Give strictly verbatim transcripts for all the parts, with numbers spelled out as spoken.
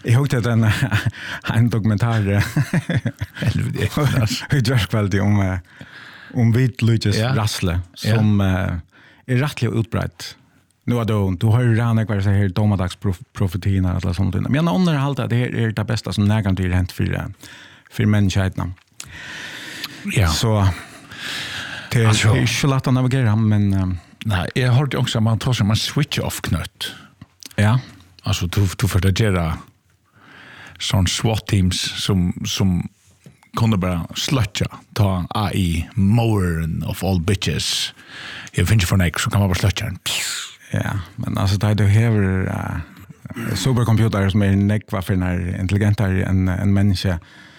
Jag hörde att en, en dokumentär i dvärskväldet om, om vitlöjets yeah. rassle som yeah. är rättligt utbrett. Nu är då, du har ju redan vad säger domedagsprofetierna eller sånt. Men jag undrar alltid att det är det bästa som nägan till hänt för, för människor. Ja. Så det är alltså, inte lätt att navigera, men... Um, nej, jag hörde också att man tar som en switch-off-knött. Ja. Alltså, du, du får det göra sån SWAT-teams som, som kunde bara slutcha, ta A I, moren of all bitches. Jag finns för nek, så kan man bara slutcha den. Ja, men alltså, det är det här uh, supercomputer som är nekva för den här intelligentare än en människa,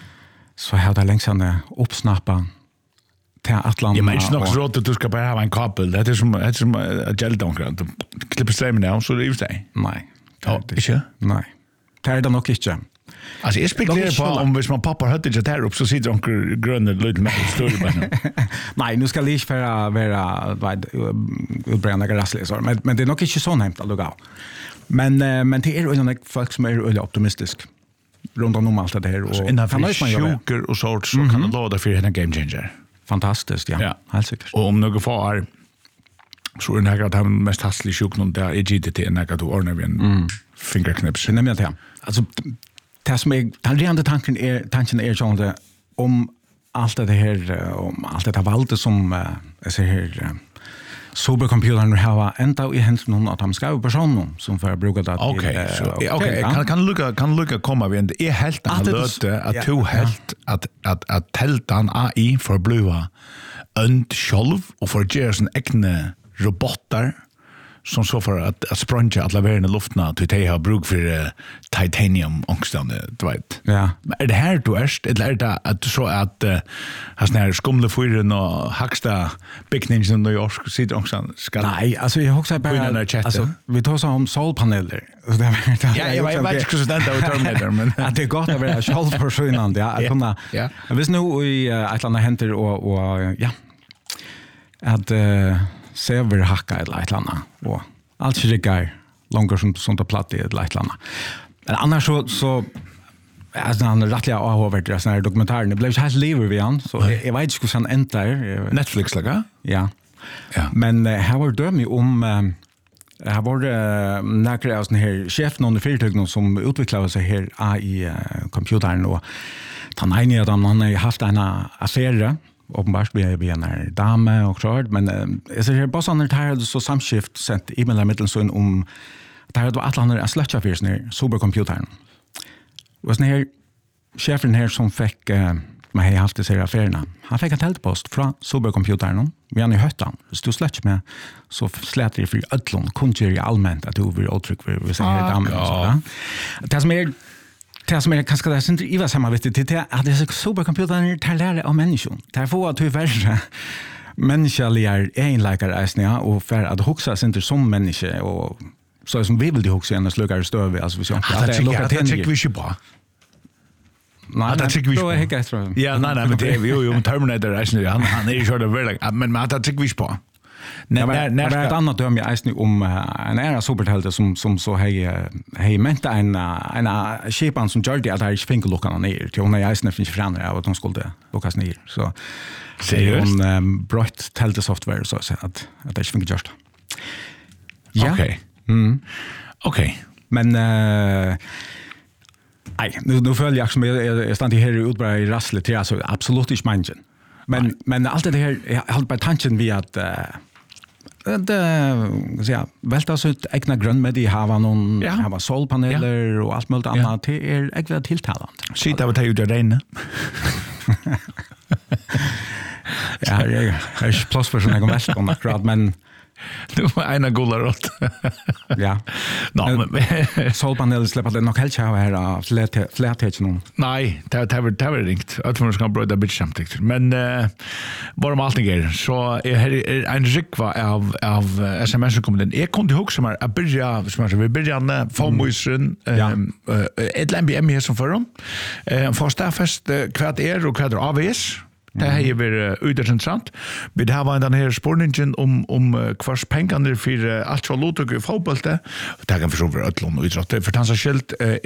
så har det längst han uppsnappa till Atlanten. Ja, men inte nog så att du ska bara ha en kabel. Det är som, det är som att gälda omkring. Du klipper strömmen av, så det är ju sig. Nej. Ja, inte? Nej. Det är det nog inte. Alltså, jag spekulerar på om hvis man pappar hötter inte där upp så sitter de gröna lite mer större. Nej, nu ska det inte vara, vara utbrända garasslisor. Men, men det är nog inte så nämnt att gå. Men, men det är ju folk som är optimistisk runt om allt det här. Och innan för sjuker och sånt så kan det låta för en game changer. Fantastiskt, ja. ja. Helt säkert. Och om några far så är det här att han mest hastigt sjuk någon där är G D T när du ordnar vi en mm. fingerknips. Det nämner jag. Alltså det som är den rena tanken är tanken är ju att om allt det här om allt det här valde som jag säger supercomputern nu har ända i händerna någon att de ska personer som för bruka det. Okej, okej. Okay. Kan kan lucka kan lucka komma vi inte är helt alert att to helt att att att tältan A I för blua und själv och för göra sin egna robotar som så för att att sprunga alla vägen i luften till det har bruk för uh, titanium ångstande, du vet. Ja. Men är det här du är eller är det att så att uh, har sån här skumle fyren och hacksta byggningen i New York sitter också ska. Nej, alltså jag också bara alltså vi tar så om solpaneler. Så det är ja, jag vet inte hur det är att Terminator men att det går att vara självförsörjande, ja, att kunna. Ja. Visst nu i ett land händer och och ja. Att uh, serverhacka eller ett annat och allt riggar långt som sånt där platt i ett annat. Men annars så så alltså han rättliga avhåvert det såna här dokumentärer det blev helt lever vi han så jag, jag vet inte hur sen äntar Netflix laga ja ja men uh, här var dömi om uh, här var det uh, några av såna här chefen under företagen som utvecklade sig här A I uh, computern och han ene av dem han har haft en affär uppenbart blir vi en dame och så men jag ser bara sån här så samskift sent e-mail med så om det här var att han är släcka för sin supercomputern. Och sen här chefen här som fick uh, med har haft det sig affärerna. Han fick en teltpost från supercomputern. Vi har nu hört han. Så du släcka med så släter det för ödlon kunde ju allmänt att du vill uttryck för vi säger dame och så. Det som är det som är kanske det är inte Iva samma vet det är att det är supercomputern tar lära av människan. Det får att tyvärr mänskliga egenläkare är och för att huxa sig inte som människa och så som vi vill det huxa en sluggar stöv alltså vi så att det är det tycker vi ju bra. Nej, det tycker vi ju. Ja, nej nej men det är ju ju Terminator är han han är ju så där men men det tycker vi ju bra. När när när ett annat döm jag är om en era superhjälte som som så hej hej menta en en skepan som gör det att det finns luckan ner till hon är ju snäffen förändra av att de skulle luckas ner så ser hon brott tälte software så att att det finns just. Ja. Okej. Mm. Okej. Men eh nej, nu nu följer jag som jag stannar här utbra i rassle till alltså absolut inte människan. Men nej. Men allt det här jag håller på tanken vi att det så välta så ut egna grön med de har någon ja. Har solpaneler ja. Och allt möjligt annat till är ägda tilltalande. Shit av det ju där inne. Ja, jag är plus för såna gånger väldigt akkurat men du var en gularot. Ja. No, men solpaneler släpper det nog helt här här flätt flätt någon. Nej, det det det var ringt. Att man ska bryta bit samtidigt. Men eh bara om allt går så är en rikva av av S M S kommer den. Jag kunde huxa mig att börja som vi börjar få musen ett M B M här som förr. Eh första fest kvart är och kvart av S. Det här är väl utintressant. Vi har den här spårningen om om kvars pengar för allt vad låter i fotboll. Det kan förstå för ödlon och idrott. För tansa skilt